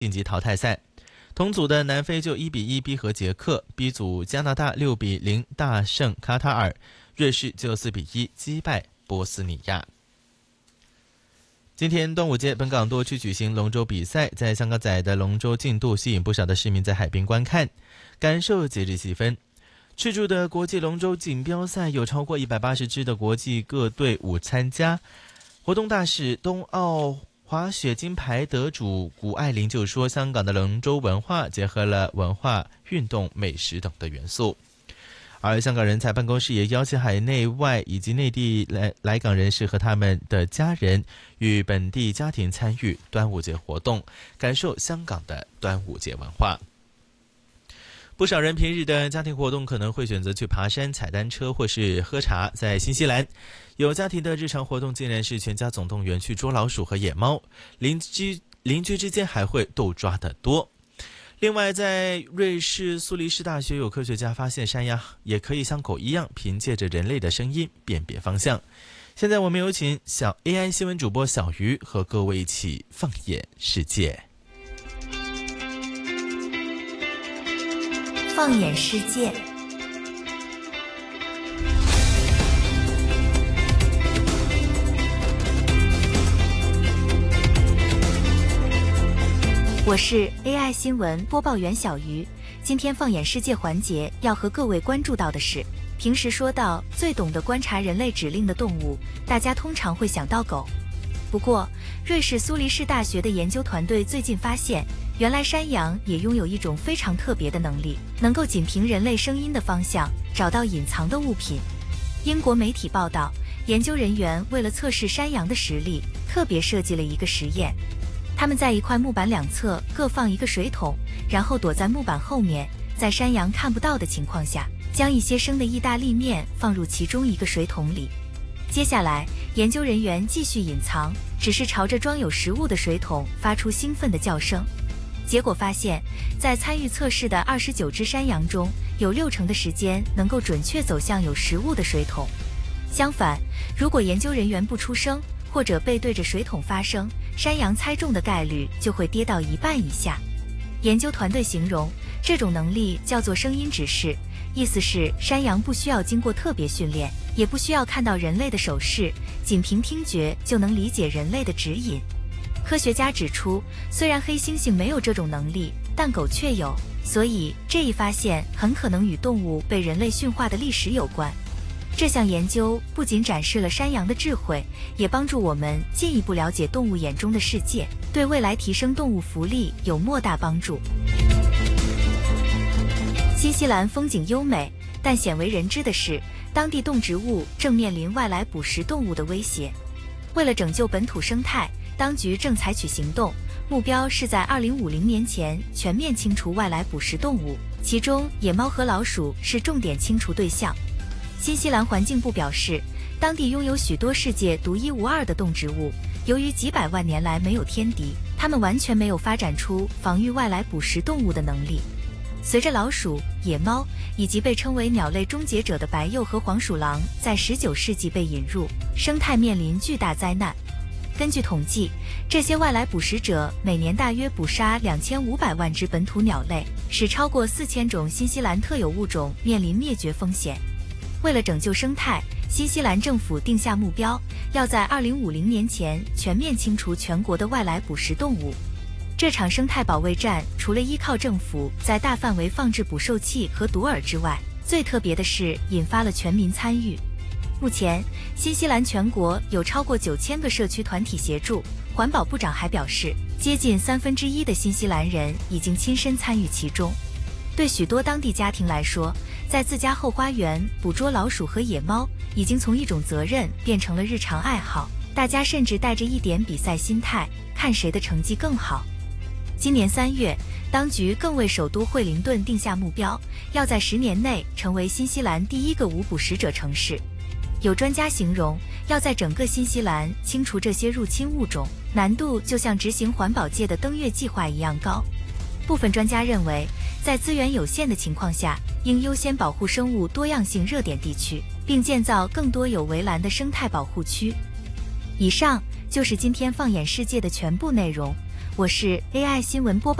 晋级淘汰赛。同组的南非就1-1逼和捷克 ，B 组加拿大6-0大胜卡塔尔，瑞士就4-1击败波斯尼亚。今天端午节，本港多区举行龙舟比赛，在香港仔的龙舟竞渡吸引不少的市民在海边观看，感受节日气氛。赤柱的国际龙舟锦标赛有超过180支的国际各队伍参加。活动大使、冬奥滑雪金牌得主谷爱凌就说，香港的龙舟文化结合了文化、运动、美食等的元素。而香港人才办公室也邀请海内外以及内地来港人士和他们的家人与本地家庭参与端午节活动，感受香港的端午节文化。不少人平日的家庭活动可能会选择去爬山、踩单车或是喝茶。在新西兰，有家庭的日常活动竟然是全家总动员去捉老鼠和野猫，邻居之间还会斗抓得多。另外，在瑞士苏黎世大学有科学家发现，山羊也可以像狗一样凭借着人类的声音辨别方向。现在我们有请小 AI 新闻主播小鱼和各位一起放眼世界。 放眼世界，我是 AI 新闻播报员小鱼。今天放眼世界环节要和各位关注到的是，平时说到最懂得观察人类指令的动物，大家通常会想到狗。不过，瑞士苏黎世大学的研究团队最近发现，原来山羊也拥有一种非常特别的能力，能够仅凭人类声音的方向找到隐藏的物品。英国媒体报道，研究人员为了测试山羊的实力，特别设计了一个实验。他们在一块木板两侧各放一个水桶，然后躲在木板后面，在山羊看不到的情况下，将一些生的意大利面放入其中一个水桶里。接下来，研究人员继续隐藏，只是朝着装有食物的水桶发出兴奋的叫声。结果发现，在参与测试的29只山羊中，有60%的时间能够准确走向有食物的水桶。相反，如果研究人员不出声，或者背对着水桶发声，山羊猜中的概率就会跌到1半以下。研究团队形容这种能力叫做声音指示，意思是山羊不需要经过特别训练，也不需要看到人类的手势，仅凭听觉就能理解人类的指引。科学家指出，虽然黑猩猩没有这种能力，但狗却有，所以这一发现很可能与动物被人类驯化的历史有关。这项研究不仅展示了山羊的智慧，也帮助我们进一步了解动物眼中的世界，对未来提升动物福利有莫大帮助。新西兰风景优美，但鲜为人知的是，当地动植物正面临外来捕食动物的威胁。为了拯救本土生态，当局正采取行动，目标是在2050年前全面清除外来捕食动物，其中野猫和老鼠是重点清除对象。新西兰环境部表示，当地拥有许多世界独一无二的动植物，由于几百万年来没有天敌，它们完全没有发展出防御外来捕食动物的能力。随着老鼠、野猫以及被称为鸟类终结者的白鼬和黄鼠狼在19世纪被引入，生态面临巨大灾难。根据统计，这些外来捕食者每年大约捕杀2500万只本土鸟类，使超过4000种新西兰特有物种面临灭绝风险。为了拯救生态，新西兰政府定下目标，要在2050年前全面清除全国的外来捕食动物。这场生态保卫战除了依靠政府在大范围放置捕兽器和毒饵之外，最特别的是引发了全民参与。目前，新西兰全国有超过9000个社区团体协助。环保部长还表示，接近1/3的新西兰人已经亲身参与其中。对许多当地家庭来说，在自家后花园捕捉老鼠和野猫已经从一种责任变成了日常爱好，大家甚至带着一点比赛心态，看谁的成绩更好。今年3月，当局更为首都惠灵顿定下目标，要在10年内成为新西兰第一个无捕食者城市。有专家形容，要在整个新西兰清除这些入侵物种，难度就像执行环保界的登月计划一样高。部分专家认为，在资源有限的情况下，应优先保护生物多样性热点地区，并建造更多有围栏的生态保护区。以上就是今天放眼世界的全部内容， 我是 AI 新闻播报。